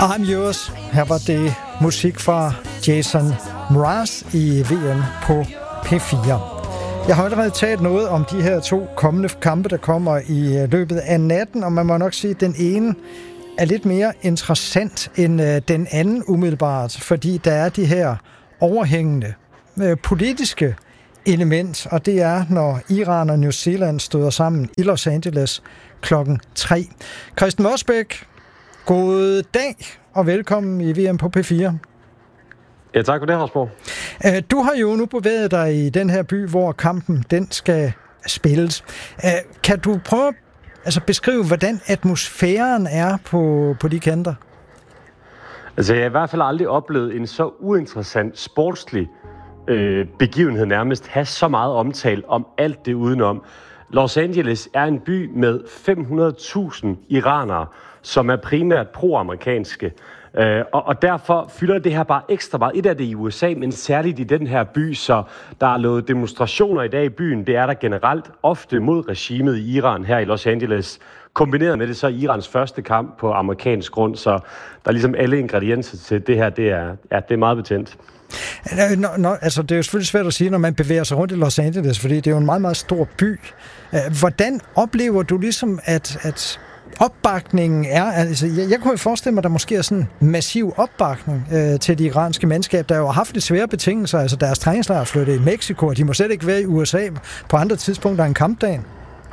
I'm Yours. Her var det musik fra Jason Mraz i VM på P4. Jeg har allerede talt noget om de her 2 kommende kampe, der kommer i løbet af natten, og man må nok sige, at den ene er lidt mere interessant end den anden umiddelbart, fordi der er de her overhængende politiske element, og det er, når Iran og New Zealand støder sammen i Los Angeles klokken 3. Christian Mosbæk, god dag og velkommen i VM på P4. Ja, tak for det, Rasborg. Du har jo nu bevæget dig i den her by, hvor kampen den skal spilles. Kan du prøve at beskrive, hvordan atmosfæren er på de kanter? Altså, jeg har i hvert fald aldrig oplevet en så uinteressant sportslig begivenhed nærmest have så meget omtale om alt det udenom. Los Angeles er en by med 500.000 iranere, som er primært pro-amerikanske. Og derfor fylder det her bare ekstra meget. Et af det i USA, men særligt i den her by, så der er lavet demonstrationer i dag i byen. Det er der generelt ofte mod regimet i Iran her i Los Angeles. Kombineret med det så Irans første kamp på amerikansk grund, så der er ligesom alle ingredienser til det her. Det er meget betændt. Altså, det er jo selvfølgelig svært at sige, når man bevæger sig rundt i Los Angeles, fordi det er jo en meget, meget stor by. Hvordan oplever du ligesom, at opbakningen er? Altså, jeg kunne jo forestille mig, at der måske er sådan en massiv opbakning til de iranske mandskab, der jo har haft lidt svære betingelser. Altså, deres træningslejr er flyttet i Mexico, og de må slet ikke være i USA på andre tidspunkter end kampdagen.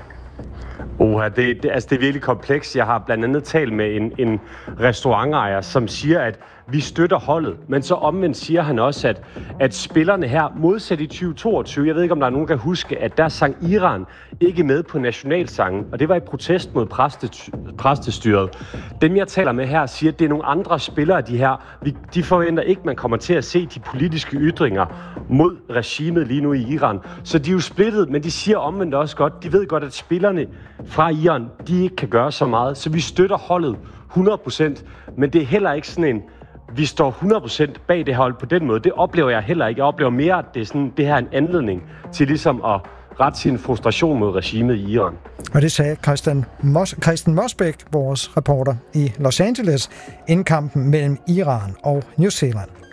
Det er virkelig komplekst. Jeg har blandt andet talt med en restaurantejer, som siger, at vi støtter holdet, men så omvendt siger han også, at spillerne her, modsat i 2022, jeg ved ikke, om der er nogen, der kan huske, at der sang Iran ikke med på nationalsangen, og det var i protest mod præstestyret. Dem, jeg taler med her, siger, at det er nogle andre spillere, de forventer ikke, man kommer til at se de politiske ytringer mod regimet lige nu i Iran. Så de er jo splittet, men de siger omvendt også godt, de ved godt, at spillerne fra Iran, de ikke kan gøre så meget, så vi støtter holdet 100%, men det er heller ikke sådan en vi står 100% bag det hold på den måde. Det oplever jeg heller ikke. Jeg oplever mere, at det her er en anledning til ligesom at rette sin frustration mod regimet i Iran. Og det sagde Christian Mosbæk, vores reporter i Los Angeles, inden kampen mellem Iran og New Zealand.